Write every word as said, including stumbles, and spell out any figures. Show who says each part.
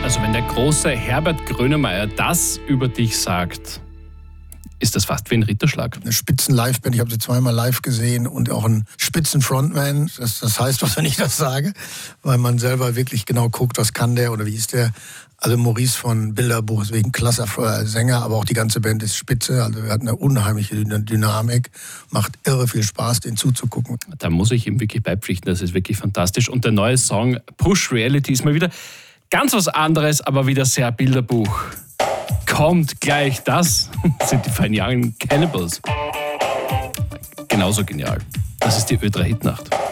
Speaker 1: Also wenn der große Herbert Grönemeyer das über dich sagt, ist das fast wie ein Ritterschlag.
Speaker 2: Eine Spitzen-Live-Band, ich habe sie zweimal live gesehen und auch ein Spitzen-Frontman. Das, das heißt was, wenn ich das sage, weil man selber wirklich genau guckt, was kann der oder wie ist der. Also Maurice von Bilderbuch ist wirklich ein klasse Sänger, aber auch die ganze Band ist spitze. Also er hat eine unheimliche Dynamik, macht irre viel Spaß, den zuzugucken.
Speaker 1: Da muss ich ihm wirklich beipflichten, das ist wirklich fantastisch. Und der neue Song Push Reality ist mal wieder ganz was anderes, aber wieder sehr Bilderbuch. Kommt gleich, das sind die Fine Young Cannibals. Genauso genial. Das ist die Ö drei Hitnacht.